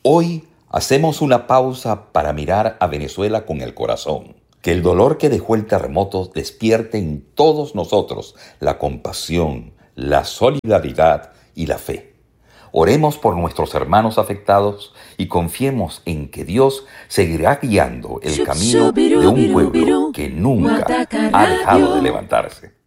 Hoy hacemos una pausa para mirar a Venezuela con el corazón. Que el dolor que dejó el terremoto despierte en todos nosotros la compasión, la solidaridad y la fe. Oremos por nuestros hermanos afectados y confiemos en que Dios seguirá guiando el camino de un pueblo que nunca ha dejado de levantarse.